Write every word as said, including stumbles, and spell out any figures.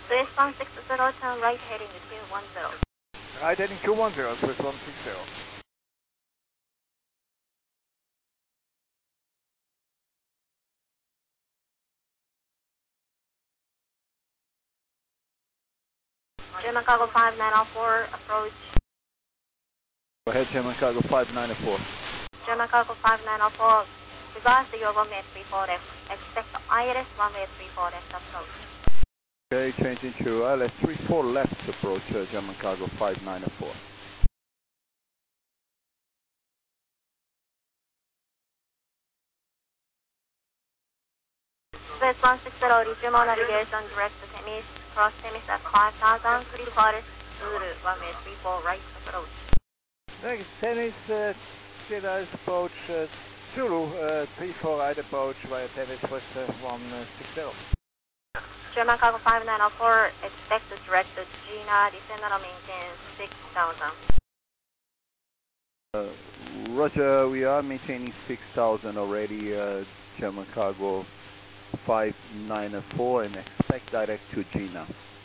Swiss one six zero, turn right heading to two one zero. Right heading two one zero, Swiss one six zero. German Cargo five nine zero four, approach. Go ahead, German Cargo five nine zero four. German Cargo five nine zero four, reverse to your runway three four left. Expect I L S runway three four left approach. Okay, changing to I L S three four left approach, uh, German Cargo five nine zero four. Swiss one six zero, resume on navigation, direct to Temis, cross Temis at five thousand, three quarters, Zulu, runway three four right approach. Next, Tennis, uh, Cedar approach, uh, Zulu, uh, three four right approach via Tennis West uh, one six zero. German Cargo five nine zero four, expect to direct to Gina, descend and maintain six thousand. Uh, Roger, we are maintaining six thousand already, uh, German Cargo five nine zero four, and expect direct to Gina.